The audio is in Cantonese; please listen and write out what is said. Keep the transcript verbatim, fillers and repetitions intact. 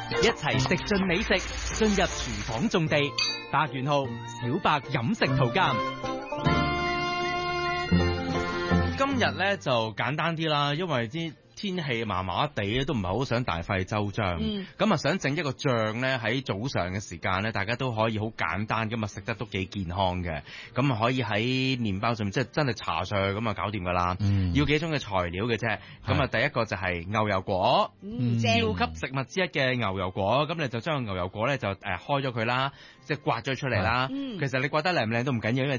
一齊食盡美食，進入廚房種地。百元號小白飲食圖鑑。今日咧就簡單啲啦，因為啲天氣麻麻地咧，都唔係好想大費周章。咁啊、嗯，想整一個醬咧，喺早上嘅時間咧，大家都可以好簡單咁啊，食得都幾健康嘅。咁啊，可以喺麵包上面，即係真係搽上去咁啊，搞掂噶啦。嗯、要幾種嘅材料嘅啫。咁啊，第一個就係牛油果， 嗯、 超級食物之一嘅牛油果。咁你就將個牛油果咧就誒開咗佢啦，即係刮咗出嚟啦。嗯、其實你刮得靚唔靚都唔緊要，因為